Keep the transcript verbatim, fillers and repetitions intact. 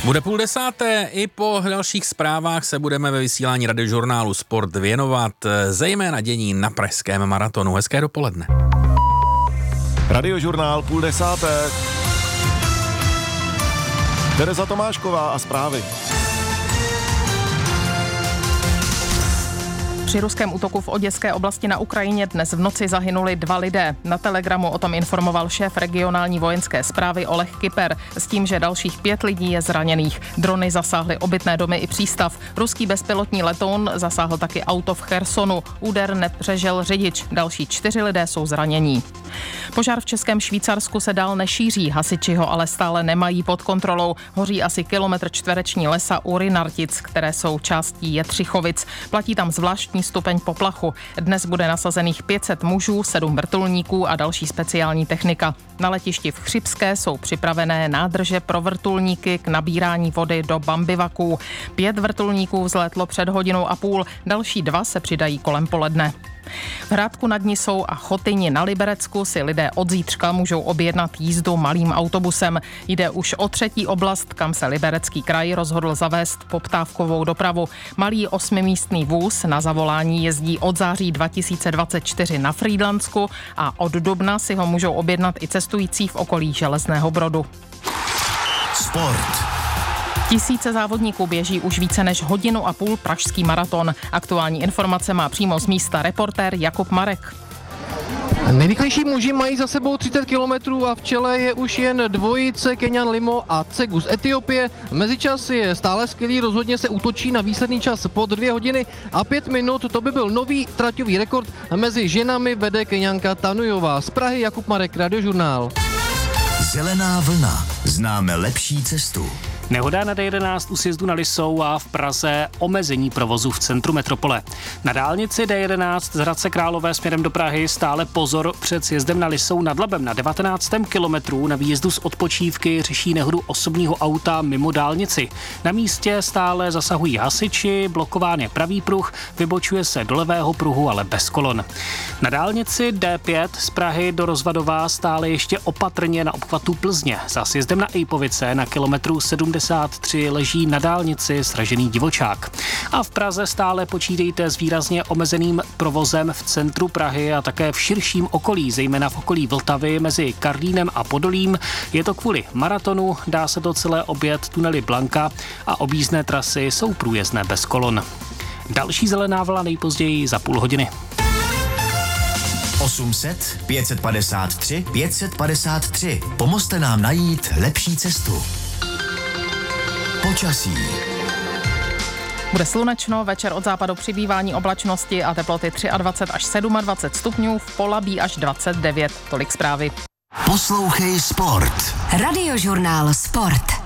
Bude půl desáté, i po dalších zprávách se budeme ve vysílání Radiožurnálu Sport věnovat zejména dění na pražském maratonu. Hezké dopoledne. Radiožurnál půl desáté. Tereza Tomášková a zprávy. Při ruském útoku v oděské oblasti na Ukrajině dnes v noci zahynuli dva lidé. Na Telegramu o tom informoval šéf regionální vojenské správy Oleh Kyper s tím, že dalších pět lidí je zraněných. Drony zasáhly obytné domy i přístav. Ruský bezpilotní letoun zasáhl taky auto v Chersonu. Úder nepřežil řidič. Další čtyři lidé jsou zranění. Požár v Českém Švýcarsku se dál nešíří, hasiči ho ale stále nemají pod kontrolou. Hoří asi kilometr čtvereční lesa u Rynartic, které jsou částí Jetřichovic. Platí tam zvláštní stupeň poplachu. Dnes bude nasazených pět set mužů, sedm vrtulníků a další speciální technika. Na letišti v Chřibské jsou připravené nádrže pro vrtulníky k nabírání vody do bambivaků. Pět vrtulníků vzlétlo před hodinou a půl, další dva se přidají kolem poledne. V Hrádku nad Nisou a Chotyni na Liberecku si lidé od zítřka můžou objednat jízdu malým autobusem. Jde už o třetí oblast, kam se Liberecký kraj rozhodl zavést poptávkovou dopravu. Malý osmimístný vůz na zavolání jezdí od září dva tisíce dvacet čtyři na Frýdlansku a od dubna si ho můžou objednat i cestující v okolí Železného Brodu. Sport. Tisíce závodníků běží už více než hodinu a půl pražský maraton. Aktuální informace má přímo z místa reportér Jakub Marek. Nejrychlejší muži mají za sebou třicet kilometrů a v čele je už jen dvojice Keňan Limo a Cegu z Etiopie. Mezičas je stále skvělý, rozhodně se útočí na výsledný čas pod dvě hodiny a pět minut. To by byl nový traťový rekord. Mezi ženami vede Keňanka Tanujová. Z Prahy Jakub Marek, Radiožurnál. Zelená vlna. Známe lepší cestu. Nehoda na D jedenáct u sjezdu na Lisou a v Praze omezení provozu v centru metropole. Na dálnici D jedenáct z Hradce Králové směrem do Prahy stále pozor před sjezdem na Lisou nad Labem. Na devatenáctém kilometru na výjezdu z odpočívky řeší nehodu osobního auta mimo dálnici. Na místě stále zasahují hasiči, blokován je pravý pruh, vybočuje se do levého pruhu, ale bez kolon. Na dálnici D pět z Prahy do Rozvadova stále ještě opatrně na obchvatu Plzně. Za sjezdem na Ejpovice na kilometru sedmdesát tři leží na dálnici sražený divočák. A v Praze stále počítejte s výrazně omezeným provozem v centru Prahy a také v širším okolí, zejména v okolí Vltavy mezi Karlínem a Podolím. Je to kvůli maratonu, dá se to celé objet tunely Blanka a objízdné trasy jsou průjezdné bez kolon. Další zelená vlna nejpozději za půl hodiny. osm set, pět set padesát tři, pět set padesát tři. Pomozte nám najít lepší cestu. Počasí. Bude slunečno, večer od západu přibývání oblačnosti a teploty dvacet tři až dvacet sedm stupňů, v Polabí až dvacet devět. Tolik zprávy. Poslouchej Sport. Radiožurnál Sport.